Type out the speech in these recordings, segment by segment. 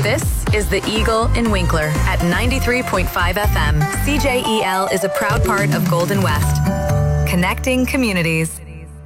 This is The Eagle in Winkler at 93.5 FM. CJEL is a proud part of Golden West. Connecting communities.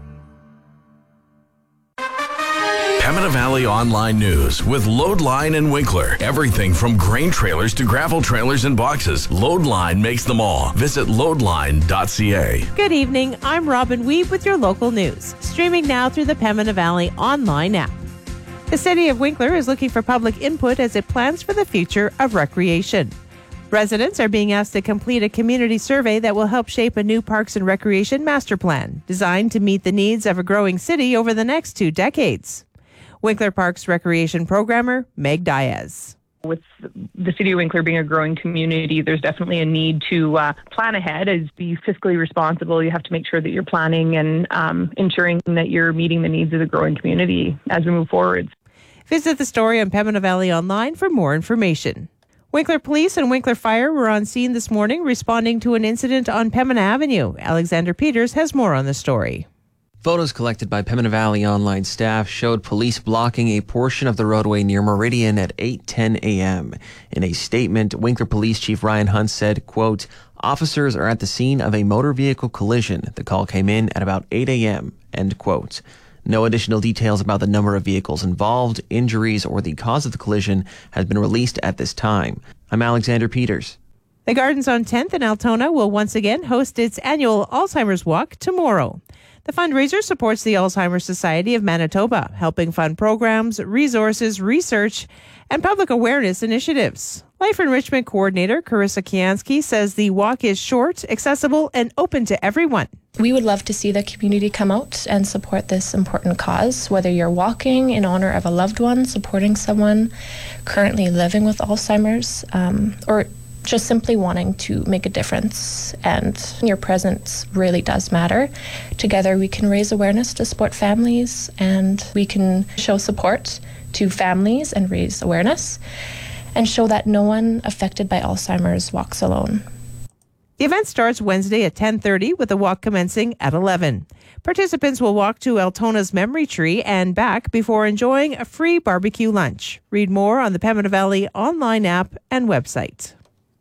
Pembina Valley Online News with Loadline and Winkler. Everything from grain trailers to gravel trailers and boxes. Loadline makes them all. Visit loadline.ca. Good evening. I'm Robin Weeb with your local news. Streaming now through the Pembina Valley Online app. The City of Winkler is looking for public input as it plans for the future of recreation. Residents are being asked to complete a community survey that will help shape a new Parks and Recreation master plan designed to meet the needs of a growing city over the next 2 decades. Winkler Parks Recreation Programmer Meg Diaz. With the City of Winkler being a growing community, there's definitely a need to plan ahead as be fiscally responsible. You have to make sure that you're planning and ensuring that you're meeting the needs of the growing community as we move forward. Visit the story on Pembina Valley Online for more information. Winkler Police and Winkler Fire were on scene this morning responding to an incident on Pembina Avenue. Alexander Peters has more on the story. Photos collected by Pembina Valley Online staff showed police blocking a portion of the roadway near Meridian at 8:10 a.m. In a statement, Winkler Police Chief Ryan Hunt said, quote, "Officers are at the scene of a motor vehicle collision. The call came in at about 8 a.m., end quote. No additional details about the number of vehicles involved, injuries, or the cause of the collision has been released at this time. I'm Alexander Peters. The Gardens on 10th in Altona will once again host its annual Alzheimer's Walk tomorrow. The fundraiser supports the Alzheimer's Society of Manitoba, helping fund programs, resources, research, and public awareness initiatives. Life Enrichment Coordinator Carissa Kiansky says the walk is short, accessible, and open to everyone. We would love to see the community come out and support this important cause, whether you're walking in honor of a loved one, supporting someone currently living with Alzheimer's, or just simply wanting to make a difference, and your presence really does matter. Together we can raise awareness to support families, and we can show support to families and raise awareness and show that no one affected by Alzheimer's walks alone. The event starts Wednesday at 10:30 with the walk commencing at 11. Participants will walk to Altona's Memory Tree and back before enjoying a free barbecue lunch. Read more on the Pembina Valley Online app and website.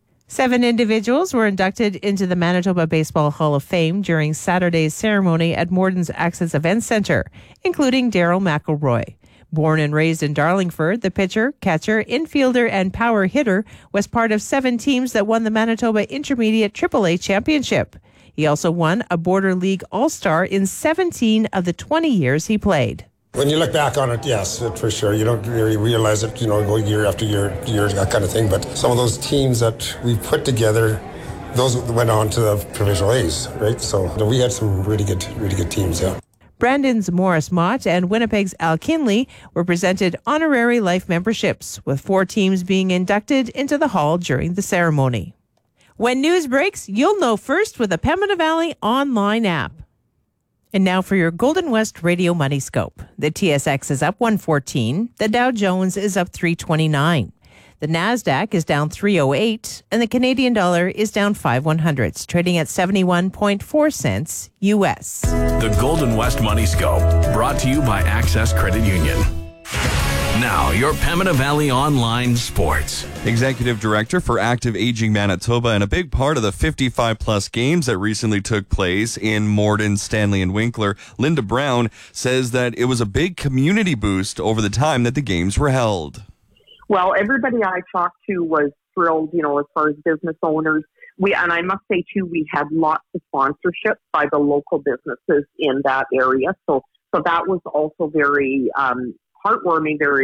7 individuals were inducted into the Manitoba Baseball Hall of Fame during Saturday's ceremony at Morden's Access Events Centre, including Daryl McElroy. Born and raised in Darlingford, the pitcher, catcher, infielder, and power hitter was part of 7 teams that won the Manitoba Intermediate AAA Championship. He also won a Border League All-Star in 17 of the 20 years he played. When you look back on it, yes, for sure. You don't really realize it, go year after year, that kind of thing. But some of those teams that we put together, those went on to the provincial A's, right? So we had some really good teams, yeah. Brandon's Morris Mott and Winnipeg's Al Kinley were presented honorary life memberships, with 4 teams being inducted into the hall during the ceremony. When news breaks, you'll know first with the Pembina Valley Online app. And now for your Golden West Radio Money Scope. The TSX is up 114. The Dow Jones is up 329. The NASDAQ is down 308. And the Canadian dollar is down 5/100, trading at 71.4 cents U.S. The Golden West Money Scope, brought to you by Access Credit Union. Now, your Pembina Valley Online Sports. Executive Director for Active Aging Manitoba and a big part of the 55-plus games that recently took place in Morden, Stanley, and Winkler, Linda Brown says that it was a big community boost over the time that the games were held. Well, everybody I talked to was thrilled, as far as business owners. And I must say, too, we had lots of sponsorships by the local businesses in that area. So that was also very heartwarming, very